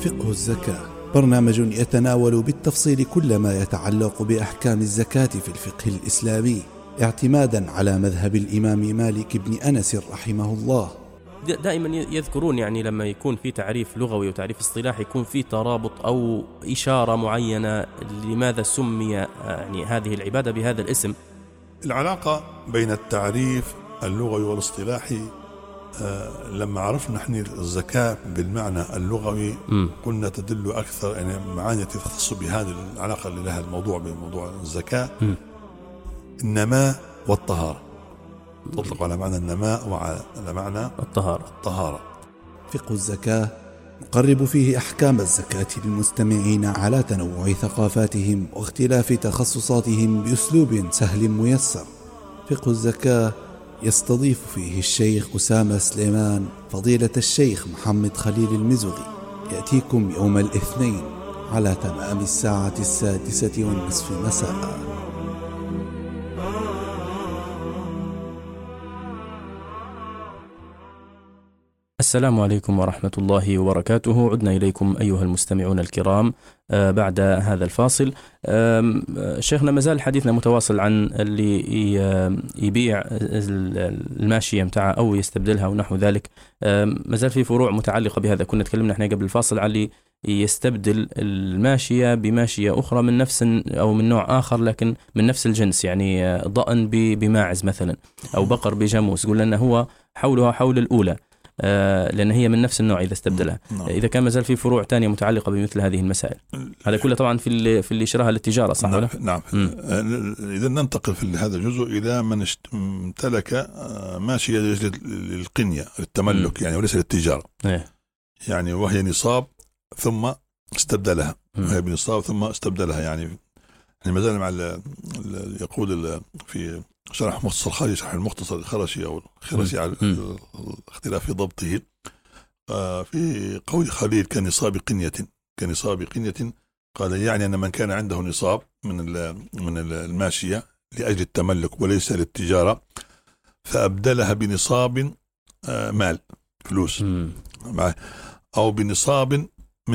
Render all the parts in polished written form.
فقه الزكاة برنامج يتناول بالتفصيل كل ما يتعلق بأحكام الزكاة في الفقه الإسلامي اعتمادا على مذهب الإمام مالك بن أنس رحمه الله. دائما يذكرون يعني لما يكون في تعريف لغوي وتعريف اصطلاحي يكون في ترابط أو إشارة معينة لماذا سمي يعني هذه العبادة بهذا الاسم. العلاقة بين التعريف اللغوي والاصطلاحي لما عرفنا نحن الزكاة بالمعنى اللغوي قلنا تدل أكثر يعني معاني تختص بهذه العلاقة اللي لها الموضوع بموضوع الزكاة. النماء والطهارة تطلق على معنى النماء وعلى معنى الطهارة. فقه الزكاة نقرب فيه أحكام الزكاة للمستمعين على تنوع ثقافاتهم واختلاف تخصصاتهم بأسلوب سهل ميسر. فقه الزكاة يستضيف فيه الشيخ أسامة سليمان فضيلة الشيخ محمد خليل المزغي. يأتيكم يوم الاثنين على تمام الساعة 6:30 مساء. السلام عليكم ورحمة الله وبركاته. عدنا إليكم أيها المستمعون الكرام بعد هذا الفاصل. شيخنا مازال حديثنا متواصل عن اللي يبيع الماشية متاعه أو يستبدلها ونحو ذلك. مازال في فروع متعلقة بهذا. كنا تكلمنا احنا قبل الفاصل عن اللي يستبدل الماشية بماشية أخرى من نفس أو من نوع آخر لكن من نفس الجنس، يعني ضأن بماعز مثلا أو بقر بجاموس. قلنا أنه هو حولها حول الأولى لأن هي من نفس النوع إذا استبدلها. إذا كان مازال في فروع تانية متعلقة بمثل هذه المسائل. هذا كله طبعا في اللي شراها للتجارة، صح ولا؟ نعم. إذا ننتقل في هذا الجزء إلى من امتلك ماشية للقنية للتملك يعني وليس للتجارة. يعني وهي نصاب ثم استبدلها، وهي بنصاب ثم استبدلها. يعني مازال مع يقول في شرح مختصر الخرشي، شرح المختصر الخرشي أو الخرشي على اختلاف ضبطه، في قول خليل كنصاب قنية قال يعني أن من كان عنده نصاب من الماشية لأجل التملك وليس للتجارة فأبدلها بنصاب مال فلوس أو بنصاب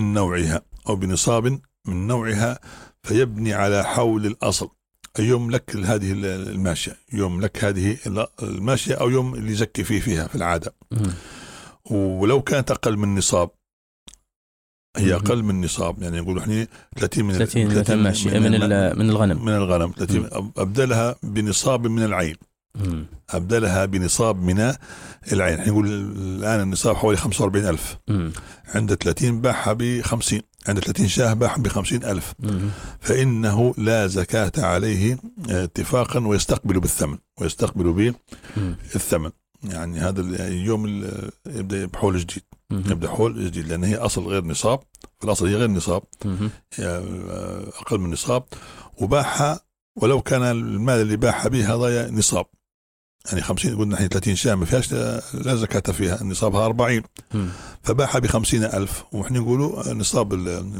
من نوعها فيبني على حول الأصل. يملك هذه الماشية، يملك هذه الماشية أو يوم اللي يزكي فيها في العادة. ولو كانت أقل من نصاب، هي أقل من نصاب، يعني يقولوا إحنا 30 ماشية من الغنم 30 أبدلها بنصاب من العين. أبدلها بنصاب من العين. نقول الآن النصاب حوالي 45,000. عند 30 باعها ب50، عند 30 شاه باعها ب50,000. فإنه لا زكاة عليه اتفاقا ويستقبل بالثمن. يعني هذا اليوم يبدأ بحول جديد، لأن هي أصل غير نصاب. في الأصل هي غير نصاب، أقل من نصاب، وباعها ولو كان المال اللي باعها به هذا نصاب. يعني 50 قلنا نحن 30 شاه ما فيهاش لا زكاة فيها، نصابها 40. فباعها ب50,000 ونحن نقولوا نصاب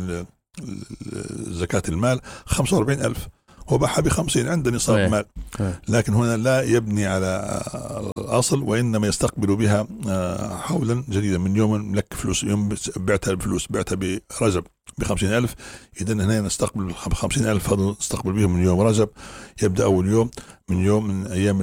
زكاة المال 45,000، وباعها ب50 عنده نصاب مال. لكن هنا لا يبني على الأصل وإنما يستقبل بها حولا جديدا من يوم لك فلوس. يوم بعتها الفلوس بعتها برجب ب50,000، إذا هنا نستقبل 50,000 هذا نستقبل بهم من يوم رجب، يبدأ أول يوم من أيام